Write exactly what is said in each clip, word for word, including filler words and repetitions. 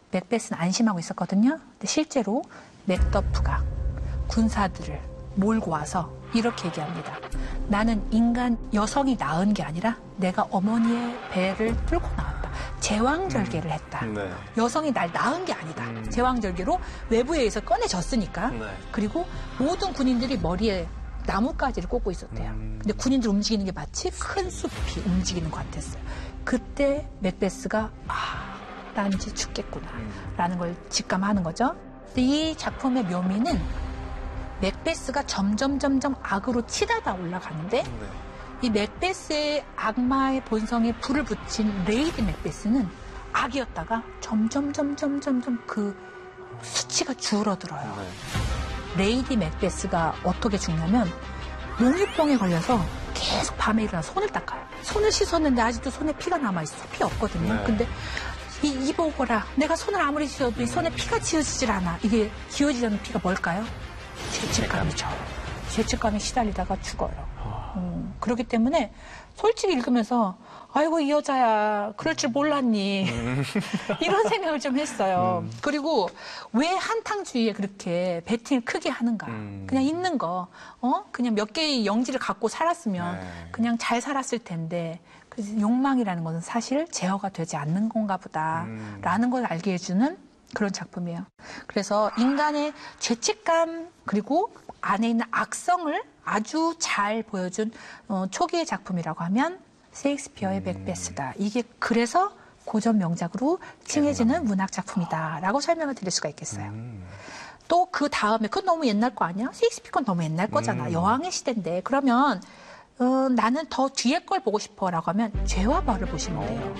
맥베스는 안심하고 있었거든요. 근데 실제로 맥더프가 군사들을 몰고 와서 이렇게 얘기합니다. 나는 인간 여성이 낳은 게 아니라 내가 어머니의 배를 뚫고 나왔다. 제왕절개를 했다. 음, 네. 여성이 날 낳은 게 아니다. 음. 제왕절개로 외부에 의해서 꺼내졌으니까. 네. 그리고 모든 군인들이 머리에 나뭇가지를 꽂고 있었대요. 음. 근데 군인들 움직이는 게 마치 큰 숲이 움직이는 것 같았어요. 그때 맥베스가 아, 난 이제 죽겠구나 라는 걸 직감하는 거죠. 근데 이 작품의 묘미는 맥베스가 점점 점점 악으로 치닫아 올라가는데 네. 이 맥베스의 악마의 본성에 불을 붙인 레이디 맥베스는 악이었다가 점점 점점 점점 그 수치가 줄어들어요. 네. 레이디 맥베스가 어떻게 죽냐면 몽유병에 걸려서 계속 밤에 일어나 손을 닦아요. 손을 씻었는데 아직도 손에 피가 남아있어. 피 없거든요. 네. 근데 이, 입어보라. 내가 손을 아무리 씻어도 이 손에 피가 지워지질 않아. 이게 지워지지 않는 피가 뭘까요? 죄책감이죠. 죄책감에 시달리다가 죽어요. 음, 그렇기 때문에 솔직히 읽으면서 아이고 이 여자야 그럴 줄 몰랐니 이런 생각을 좀 했어요. 음. 그리고 왜 한탕주의에 그렇게 배팅을 크게 하는가. 음. 그냥 있는 거 어? 그냥 몇 개의 영지를 갖고 살았으면 네. 그냥 잘 살았을 텐데 그래서 욕망이라는 것은 사실 제어가 되지 않는 건가 보다라는 음. 걸 알게 해주는 그런 작품이에요. 그래서 인간의 죄책감 그리고 안에 있는 악성을 아주 잘 보여준 어, 초기의 작품이라고 하면 셰익스피어의 음. 맥베스다. 이게 그래서 고전 명작으로 칭해지는 문학 작품이다라고 설명을 드릴 수가 있겠어요. 음. 또 그 다음에 그건 너무 옛날 거 아니야? 셰익스피어 건 너무 옛날 거잖아. 음. 여왕의 시대인데. 그러면 어, 나는 더 뒤에 걸 보고 싶어라고 하면 죄와 벌을 보시면 돼요.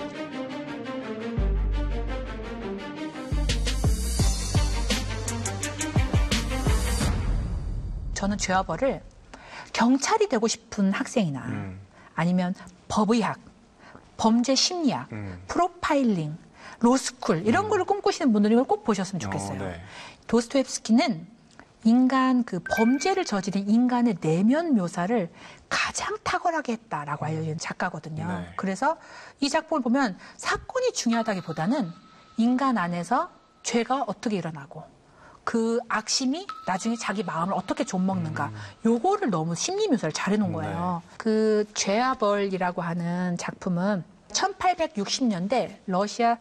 저는 죄와 벌을 경찰이 되고 싶은 학생이나 음. 아니면 법의학, 범죄 심리학, 음. 프로파일링, 로스쿨 이런 음. 거를 꿈꾸시는 분들이 꼭 보셨으면 좋겠어요. 어, 네. 도스토옙스키는 인간 그 범죄를 저지른 인간의 내면 묘사를 가장 탁월하게 했다라고 알려진 작가거든요. 네. 그래서 이 작품을 보면 사건이 중요하다기보다는 인간 안에서 죄가 어떻게 일어나고 그 악심이 나중에 자기 마음을 어떻게 좀먹는가 음. 요거를 너무 심리 묘사를 잘해놓은 거예요. 네. 그 죄와 벌이라고 하는 작품은 천팔백육십 년대 러시아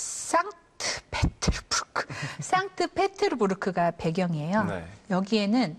상트페테르부르크 상트페테르부르크가 배경이에요. 네. 여기에는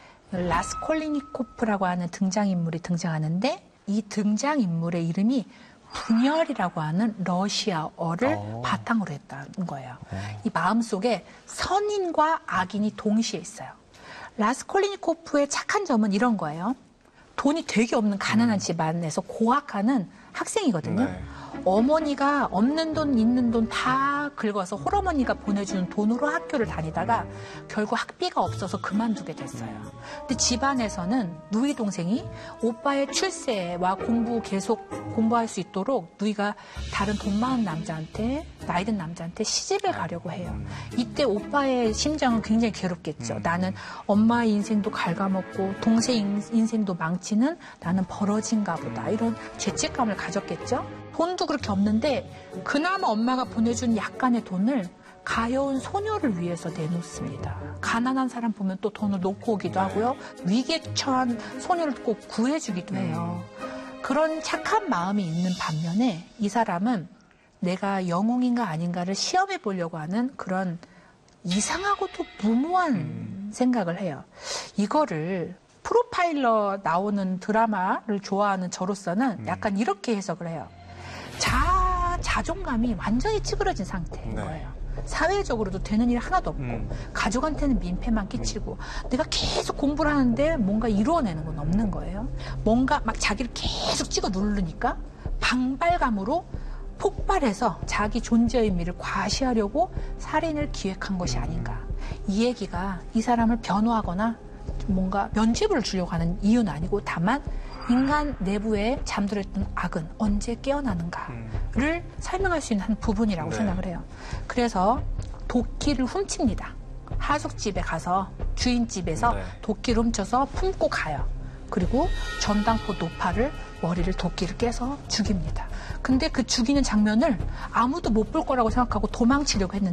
라스콜리니코프라고 하는 등장인물이 등장하는데 이 등장인물의 이름이 분열이라고 하는 러시아어를 오. 바탕으로 했다는 거예요. 오. 이 마음속에 선인과 악인이 동시에 있어요. 라스콜리니코프의 착한 점은 이런 거예요. 돈이 되게 없는 가난한 음. 집안에서 고학하는 학생이거든요. 네. 어머니가 없는 돈 있는 돈 다 긁어서 홀어머니가 보내주는 돈으로 학교를 다니다가 결국 학비가 없어서 그만두게 됐어요. 근데 집안에서는 누이 동생이 오빠의 출세와 공부 계속 공부할 수 있도록 누이가 다른 돈 많은 남자한테 나이 든 남자한테 시집을 가려고 해요. 이때 오빠의 심정은 굉장히 괴롭겠죠. 나는 엄마의 인생도 갉아먹고 동생 인생도 망치는 나는 벌어진가 보다. 이런 죄책감을 가졌겠죠. 돈도 그렇게 없는데 그나마 엄마가 보내준 약간의 돈을 가여운 소녀를 위해서 내놓습니다. 가난한 사람 보면 또 돈을 놓고 오기도 하고요. 위기에 처한 소녀를 꼭 구해주기도 해요. 그런 착한 마음이 있는 반면에 이 사람은 내가 영웅인가 아닌가를 시험해 보려고 하는 그런 이상하고도 무모한 음. 생각을 해요. 이거를 프로파일러 나오는 드라마를 좋아하는 저로서는 음. 약간 이렇게 해석을 해요. 자, 자존감이 완전히 찌그러진 상태인 네. 거예요. 사회적으로도 되는 일 하나도 없고 음. 가족한테는 민폐만 끼치고 음. 내가 계속 공부를 하는데 뭔가 이루어내는 건 없는 거예요. 뭔가 막 자기를 계속 찍어 누르니까 방발감으로 폭발해서 자기 존재의 의미를 과시하려고 살인을 기획한 것이 아닌가. 이 얘기가 이 사람을 변호하거나 뭔가 면죄부를 주려고 하는 이유는 아니고 다만 인간 내부에 잠들었던 악은 언제 깨어나는가를 음. 설명할 수 있는 한 부분이라고 네. 생각을 해요. 그래서 도끼를 훔칩니다. 하숙집에 가서 주인집에서 네. 도끼를 훔쳐서 품고 가요. 그리고 전당포 노파를 머리를 도끼를 깨서 죽입니다. 근데 그 죽이는 장면을 아무도 못 볼 거라고 생각하고 도망치려고 했는데